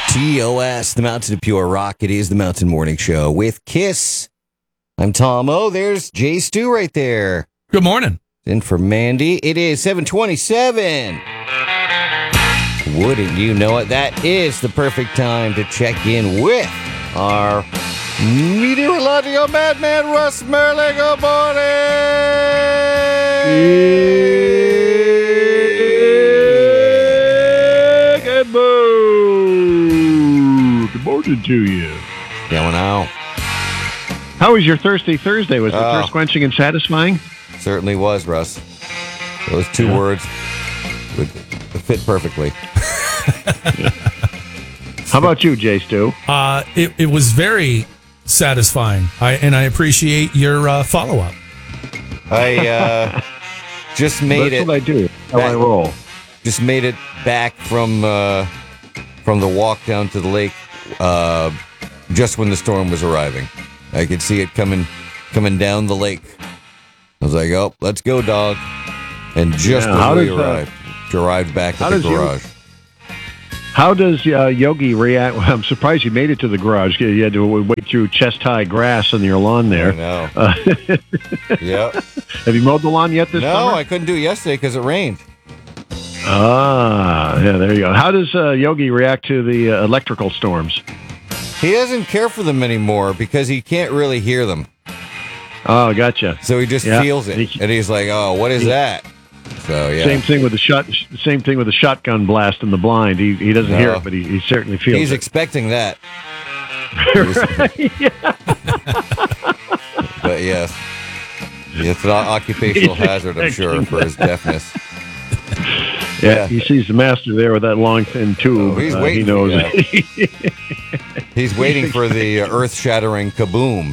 TOS, the Mountain of Pure Rock. It is the Mountain Morning Show with Kiss. I'm Tom O. There's Jay Stu right there. Good morning. In for Mandy. It is 7:27. Wouldn't you know it? That is the perfect time to check in with our meteorological madman, Russ Merling. Good morning. Good morning to you. Going out. How was your Thursday? Was it thirst quenching and satisfying? Certainly was, Russ. Those two words would fit perfectly. How about you, Jay Stu? It was very satisfying. I appreciate your follow-up. I just made That's it. what I do. How I roll. Just made it back from the walk down to the lake just when the storm was arriving. I could see it coming down the lake. I was like, "Oh, let's go, dog!" And just as we arrived back at the garage. How does Yogi react? Well, I'm surprised you made it to the garage. You had to wade through chest-high grass on your lawn there. I know. Yep. Have you mowed the lawn yet this summer? No, I couldn't do it yesterday because it rained. Yeah, there you go. How does Yogi react to the electrical storms? He doesn't care for them anymore because he can't really hear them. Oh, gotcha. So he just feels it, and he's like, "Oh, what is that?" So yeah. Same thing with the shotgun blast in the blind. He doesn't hear it, but he certainly feels it. He's expecting that. But yes, it's an occupational hazard, I'm sure, for his deafness. Yeah, he sees the master there with that long, thin tube. He's waiting. He knows. He's waiting for the earth-shattering kaboom,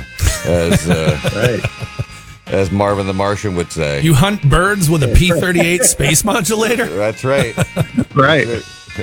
as Marvin the Martian would say. You hunt birds with a P-38 space modulator? That's right. Right.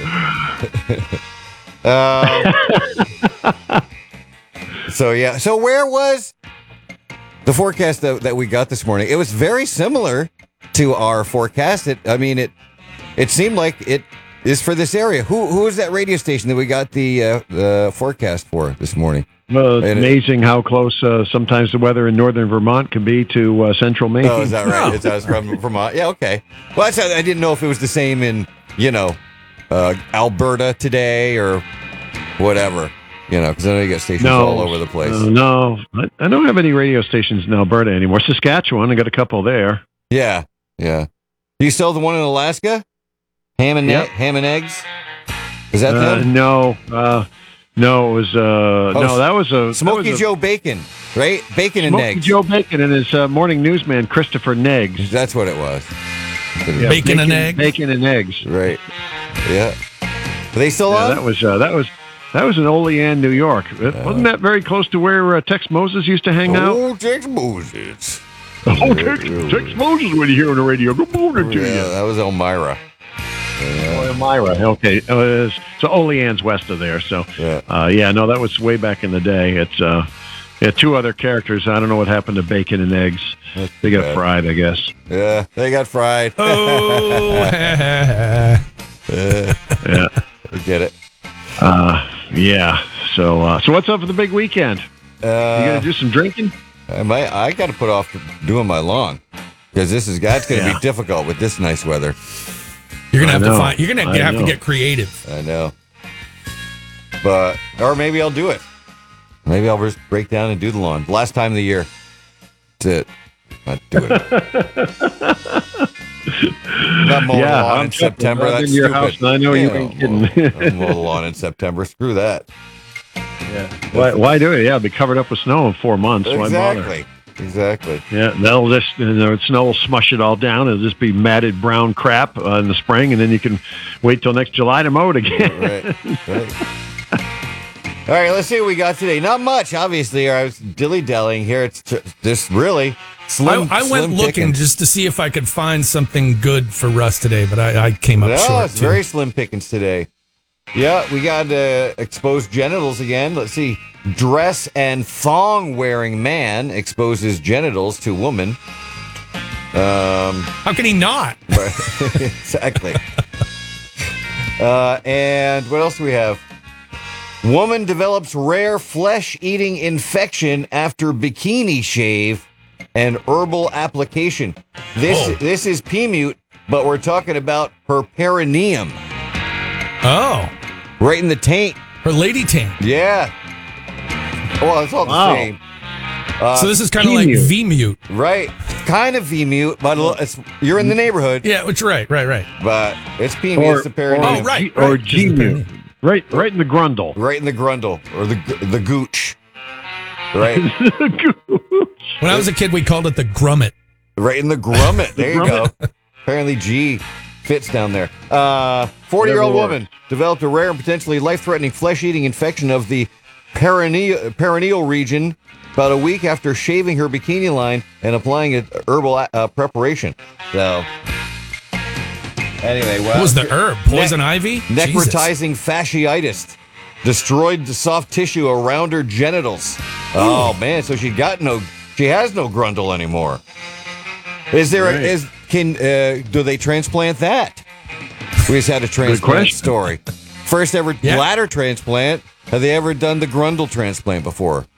So where was the forecast that we got this morning? It was very similar to our forecast. It seemed like it is for this area. Who is that radio station that we got the forecast for this morning? Well, it's amazing how close sometimes the weather in northern Vermont can be to central Maine. Oh, is that right? It's us from Vermont. Yeah, okay. Well, I didn't know if it was the same in, Alberta today or whatever, because I know you got stations all over the place. No, I don't have any radio stations in Alberta anymore. Saskatchewan, I got a couple there. Yeah. Do you still have the one in Alaska? Ham and eggs? Is that them? No, it was no. That was a Smokey Joe Bacon, right? Bacon and eggs. Smokey Joe Bacon and his morning newsman Christopher Neggs. That's what it was. Yeah, bacon and eggs. Bacon and eggs. Right. Yeah. Are they still on? That was in Olean, New York. Wasn't that very close to where Tex Moses used to hang out? Oh, Tex Moses. Oh, Tex Moses when you hear on the radio. Good morning to you. Yeah, that was Elmira. Elmira. Okay. So Olean's west of there. So, that was way back in the day. It's two other characters. I don't know what happened to Bacon and Eggs. They got fried, I guess. Yeah, they got fried. Oh, yeah. I get it. Yeah. So what's up for the big weekend? You gonna do some drinking? I got to put off doing my lawn because that's going to be difficult with this nice weather. You're gonna have to get creative. I know, or maybe I'll do it. Maybe I'll just break down and do the lawn. Last time of the year. That's it. Not do it. Not mow the lawn in September. That's in your stupid. House, I know you ain't kidding. I'll mow the lawn in September. Screw that. Yeah. Why do it? Yeah, it'll be covered up with snow in 4 months. Exactly. Why bother? Exactly. Yeah, that'll just snow will smush it all down. It'll just be matted brown crap in the spring, and then you can wait till next July to mow it again. Right. All right, let's see what we got today. Not much, obviously. I was dilly-dallying here. It's just really slim. I went looking just to see if I could find something good for Russ today, but I came up short. No, it's very slim pickings today. Yeah, we got exposed genitals again. Let's see. Dress and thong-wearing man exposes genitals to woman. How can he not? Exactly. And what else do we have? Woman develops rare flesh-eating infection after bikini shave and herbal application. This is P-mute, but we're talking about her perineum. Oh. Right in the taint. Her lady taint. Yeah. Well, it's all the same. So this is kind of like V-mute. Right. Kind of V-mute, but you're in the neighborhood. Yeah, which right. But it's P-mute, it's the perineum. Oh, right. Or G-mute. Right in the grundle. Right in the grundle, or the gooch. Right. When I was a kid, we called it the grummet. Right in the grummet. There you go. Apparently G fits down there. 40-year-old woman developed a rare and potentially life-threatening flesh-eating infection of the perineal region about a week after shaving her bikini line and applying a herbal preparation. So, anyway, what was the herb? Poison ivy? Necrotizing fasciitis destroyed the soft tissue around her genitals. Oh man, so she has no grundle anymore. Is there do they transplant that? We just had a transplant story. First ever bladder transplant. Have they ever done the grundle transplant before?